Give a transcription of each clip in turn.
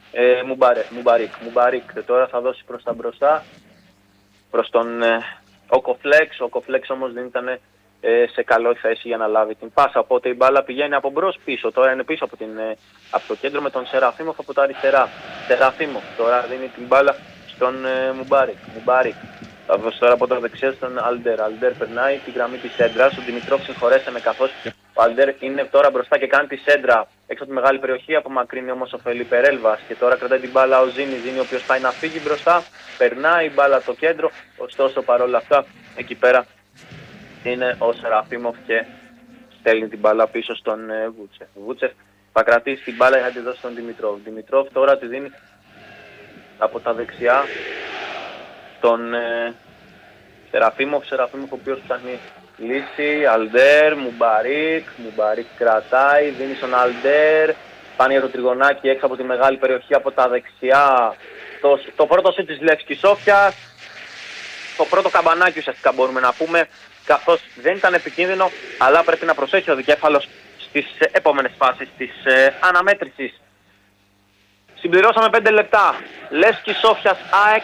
Μουμπαρίκ τώρα θα δώσει προς τα μπροστά, προς τον Οκοφλέξ. Ο Οκοφλέξ όμως δεν ήταν σε καλή θέση για να λάβει την πάσα, οπότε η μπάλα πηγαίνει από μπρος πίσω. Τώρα είναι πίσω από το κέντρο με τον Σεραφίμοφ από τα αριστερά. Σεραφίμοφ τώρα δίνει την μπάλα στον Μουμπαρίκ. Θα δώσει τώρα από τα δεξιά στον Αλντέρ. Αλντέρ περνάει τη γραμμή της σέντρας. Ο Δημητρόφ συγχωρέστε με, καθώς ο Αλντέρ είναι τώρα μπροστά και κάνει τη σέντρα έξω από τη μεγάλη περιοχή. Απομακρύνει όμως ο Φελίπε Ρέλβας και τώρα κρατάει την μπάλα ο Ζήνη, ο οποίος πάει να φύγει μπροστά. Περνάει η μπάλα στο κέντρο. Ωστόσο παρόλα αυτά εκεί πέρα είναι ο Σεραφίμοφ και στέλνει την μπάλα πίσω στον Βούτσεφ. Βούτσεφ θα κρατήσει την μπάλα για να τη δώσει στον Δημητρόφ. Δημητρόφ τώρα τη δίνει από τα δεξιά στον Σεραφίμοφ, ο οποίος ψάχνει λύση. Αλντέρ, Μουμπαρίκ κρατάει, δίνει στον Αλντέρ, πάνε για το τριγωνάκι έξω από τη μεγάλη περιοχή από τα δεξιά. Το πρώτο σουτ της Λεύσκη Σόφιας, το πρώτο καμπανάκι ουσιαστικά μπορούμε να πούμε, καθώς δεν ήταν επικίνδυνο, αλλά πρέπει να προσέχει ο δικέφαλος στις επόμενες φάσεις της αναμέτρησης. Συμπληρώσαμε 5 λεπτά. Λεύσκη Σόφιας ΑΕΚ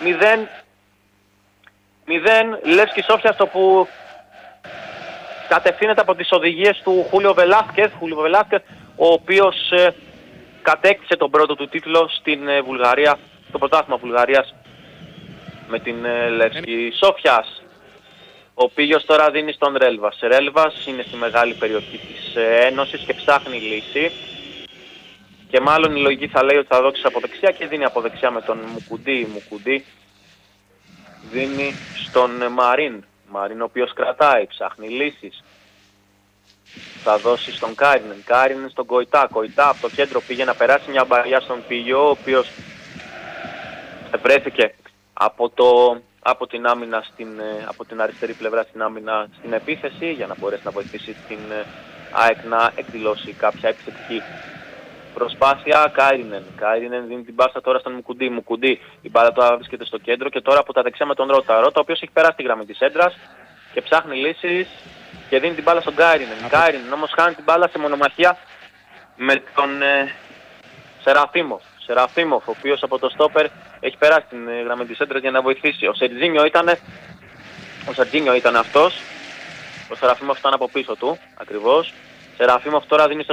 0. Λεύσκη Σόφιας, όπου κατευθύνεται από τις οδηγίες του Χούλιο Βελάσκεθ, ο οποίος κατέκτησε τον πρώτο του τίτλο στην Βουλγαρία, το πρωτάθλημα Βουλγαρίας με την Λεύσκη Σόφιας. Ο Πίγιος τώρα δίνει στον Ρέλβας. Ρέλβας είναι στη μεγάλη περιοχή της Ένωσης και ψάχνει λύση. Και μάλλον η λογική θα λέει ότι θα δώσει από δεξιά και δίνει από δεξιά με τον Μουκουντή. Δίνει στον Μαρίν, ο οποίος κρατάει, ψάχνει λύσεις. Θα δώσει στον Κάρινεν στον Κοϊτά. Από το κέντρο πήγε να περάσει μια μπαριά στον Πίγιο, ο οποίος βρέθηκε από την άμυνα από την αριστερή πλευρά στην άμυνα στην επίθεση, για να μπορέσει να βοηθήσει την ΑΕΚ να εκδηλώσει κάποια επιθετική προσπάθεια. Κάρινεν δίνει την πάσα τώρα στον Μουκουντή. Η μπάλα τώρα βρίσκεται στο κέντρο και τώρα από τα δεξιά με τον Ρώτα, ο οποίος έχει περάσει τη γραμμή της έντρας και ψάχνει λύσεις και δίνει την μπάλα στον Κάρινεν όμως χάνει την μπάλα σε μονομαχία με τον Σεραφίμοφ, ο οποίος από το στόπερ έχει περάσει την γραμμή της έντρας για να βοηθήσει. Ο Σερτζίνιο ήταν αυτός. Ο Σεραφίμοφ ήταν από πίσω του ακριβώς. Σεραφίμοφ τώρα δίνει στο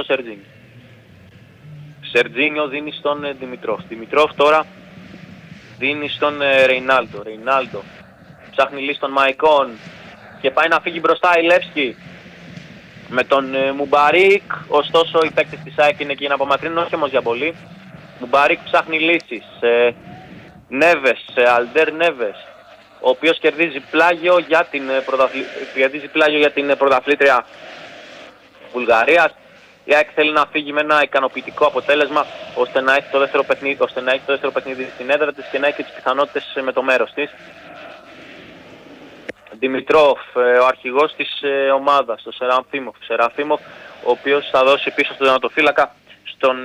Σερτζίνιο δίνει στον Δημητρόφ τώρα δίνει στον Ρεϊνάλντο. Ψάχνει λύση των Μαϊκών και πάει να φύγει μπροστά η Λεύσκη με τον Μουμπαρίκ. Ωστόσο οι παίκτες της ΑΕΚ είναι εκεί να απομακρύνουν, όχι όμως για πολύ. Μουμπαρίκ ψάχνει λύσεις. Αλντέρ Νέβες, ο οποίος κερδίζει πλάγιο για την πρωταθλήτρια Βουλγαρίας. Η ΑΕΚ θέλει να φύγει με ένα ικανοποιητικό αποτέλεσμα ώστε να έχει το δεύτερο παιχνίδι στην έδρα της και να έχει τις πιθανότητες με το μέρος της. Δημητρόφ, ο αρχηγός της ομάδας, το Σεραφίμοφ, ο οποίος θα δώσει πίσω στον τερματοφύλακα στον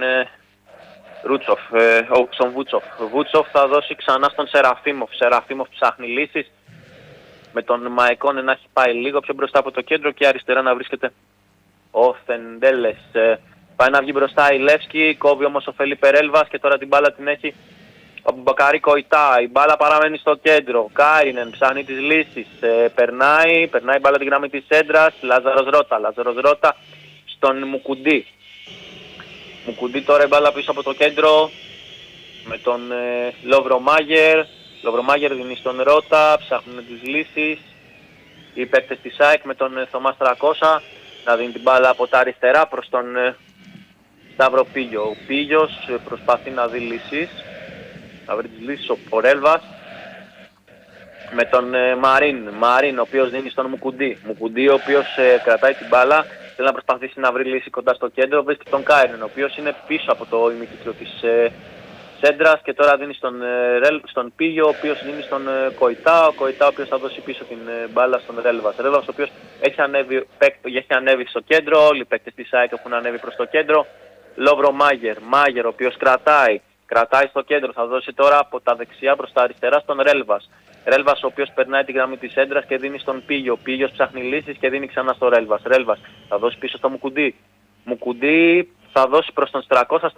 Βούτσοφ θα δώσει ξανά στον Σεραφίμοφ ψάχνει λύσεις με τον Μαϊκόν να έχει πάει λίγο πιο μπροστά από το κέντρο και αριστερά να βρίσκεται ο Φεντέλες. Πάει να βγει μπροστά η Λεύσκη, κόβει όμως ο Φελίπε Ρέλβας και τώρα την μπάλα την έχει ο Μπακαρί Κοϊτά. Η μπάλα παραμένει στο κέντρο. Κάρινεν ψάχνει τις λύσεις. Περνάει μπάλα τη γραμμή της έντρας. Λάζαρος Ρώτα στον Μουκουντή. Τώρα η μπάλα πίσω από το κέντρο με τον Λοβρομάγερ δίνει στον Ρώτα. Ψάχνουν τις λύσεις οι παίκτες της ΑΕΚ με τον Θωμάς 300 να δίνει την μπάλα από τα αριστερά προς τον Σταύρο Πίγιο. Ο Πίγιος προσπαθεί να δει λύσεις, να βρει τις λύσεις ο Ρέλβας με τον Μαρίν, ο οποίος δίνει στον Μουκουντή, ο οποίος κρατάει την μπάλα, θέλει να προσπαθήσει να βρει λύση κοντά στο κέντρο, βρίσκει τον Κάρινεν, ο οποίος είναι πίσω από το ημικύκλιο της σέντρας και τώρα δίνει στον Πίγιο, ο οποίος δίνει στον Κοϊτά, ο οποίος θα δώσει πίσω την μπάλα στον Ρέλβας, ο οποίος έχει ανέβει στο κέντρο, όλοι οι παίκτες της ΑΕΚ έχουν ανέβει προς το κέντρο. Μάγερ, ο οποίος κρατάει στο κέντρο, θα δώσει τώρα από τα δεξιά προς τα αριστερά στον Ρέλβας, ο οποίος περνάει τη γραμμή της έντρας και δίνει στον Πίγιο. Πίγιος ψάχνει λύσεις και δίνει ξανά στο Ρέλβας θα δώσει πίσω στο Μουκουντή θα δώσει προς τον Στρακώσα.